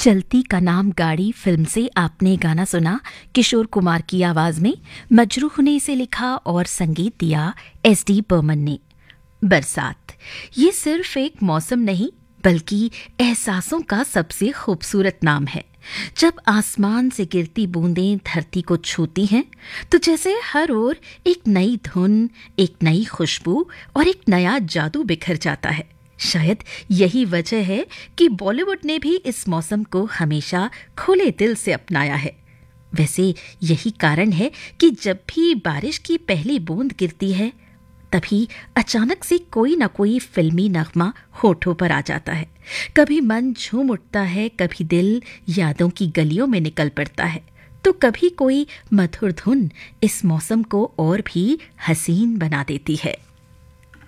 चलती का नाम गाड़ी फिल्म से आपने गाना सुना किशोर कुमार की आवाज में। मजरूह ने इसे लिखा और संगीत दिया एस.डी. बर्मन ने। बरसात ये सिर्फ एक मौसम नहीं बल्कि एहसासों का सबसे खूबसूरत नाम है। जब आसमान से गिरती बूंदें धरती को छूती हैं तो जैसे हर ओर एक नई धुन, एक नई खुशबू और एक नया जादू बिखर जाता है। शायद यही वजह है कि बॉलीवुड ने भी इस मौसम को हमेशा खुले दिल से अपनाया है। वैसे यही कारण है कि जब भी बारिश की पहली बूंद गिरती है तभी अचानक से कोई न कोई फिल्मी नगमा होठों पर आ जाता है। कभी मन झूम उठता है, कभी दिल यादों की गलियों में निकल पड़ता है, तो कभी कोई मधुर धुन इस मौसम को और भी हसीन बना देती है।